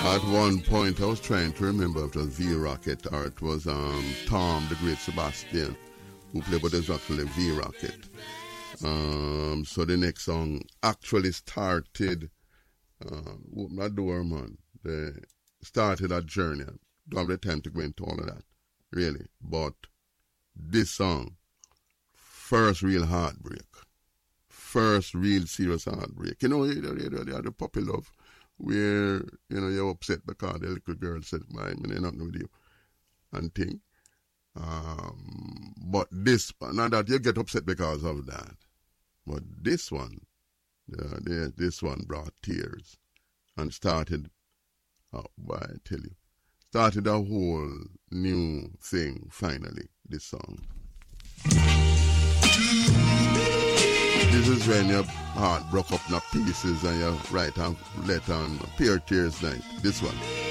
At one point, I was trying to remember if it was V-Rocket or it was Tom, the Great Sebastian, who played, but it's actually V-Rocket. So the next song actually started, open that door, man. They started that journey. Don't have the time to go into all of that, really. But this song, first real heartbreak. First real serious heartbreak. You know, the puppy love, where, you know, you're upset because the little girl said, "Mine, I ain't nothing with you," and thing. But this, not that you get upset because of that, but this one, this one brought tears and started, boy, I tell you, started a whole new thing, finally, this song. This is when your heart broke up in pieces and you write and let on pure tears like this one.